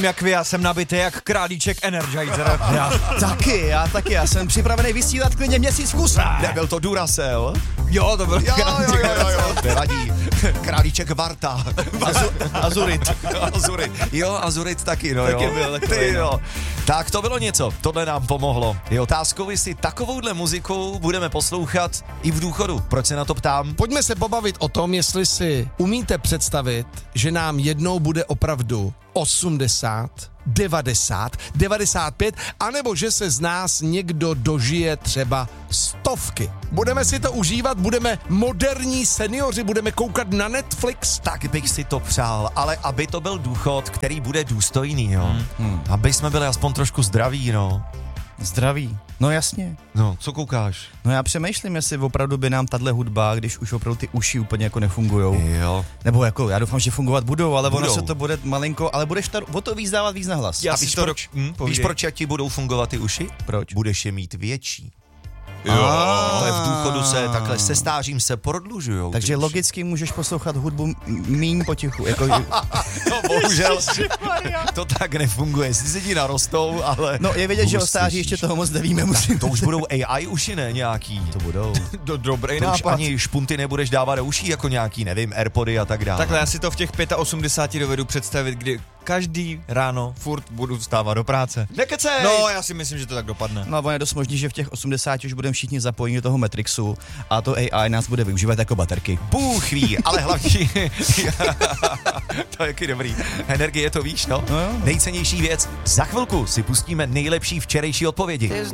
Jak vy, já jsem nabitý jak králíček Energizer. Já taky, já jsem připravený vysílat klidně měsíc v kuse. Nebyl to Duracell? Jo, to byl králíček Energizer. Nevadí. Králíček Varta. Azurit. Azurit taky, no taky jo. byl takový, Ty no. jo. Tak to bylo něco, tohle nám pomohlo. Je otázkou, jestli takovouhle muziku budeme poslouchat i v důchodu. Proč se na to ptám? Pojďme se pobavit o tom, jestli si umíte představit, že nám jednou bude opravdu 80, 90, 95, anebo že se z nás někdo dožije třeba 100. Budeme si to užívat, budeme moderní seniori, budeme koukat na Netflix. Tak bych si to přál, ale aby to byl důchod, který bude důstojný, jo. Aby jsme byli aspoň trošku zdraví, no. Zdraví. No jasně. No, co koukáš? No já přemýšlím, jestli opravdu by nám tahle hudba, když už opravdu ty uši úplně jako nefungujou. Jo. Nebo jako, já doufám, že fungovat budou, ale ono Budou. se to bude malinko, ale budeš o to víc dávat víc na hlas. Já A si víš to proč? Víš, povídej. proč jak ti budou fungovat ty uši? Proč? Budeš je mít větší. Jo. To je v důchodu se takhle se stářím se prodlužujou. Takže logicky můžeš poslouchat hudbu míň potichu. Jako, No bohužel to tak nefunguje. Sice ti narostou, ale... no je vidět, že o hudbu stáří slyšíš. ještě toho moc nevíme. Musím. To už budou AI uši, ne? Nějaký. To budou. Dobrý To už nápad. ani špunty nebudeš dávat do uší, jako nějaký, nevím, Airpody a tak dále. Takhle já si to v těch 85 dovedu představit, kdy každý ráno furt budu vstávat do práce. Nekecej! No, já si myslím, že to tak dopadne. No a je dost možný, že v těch 80 už budeme všichni zapojeni do toho Matrixu a to AI nás bude využívat jako baterky. Bůh ví, ale hlavně... To je jaký dobrý. Energie to víš, no? No jo. Nejcennější věc. Za chvilku si pustíme nejlepší včerejší odpovědi.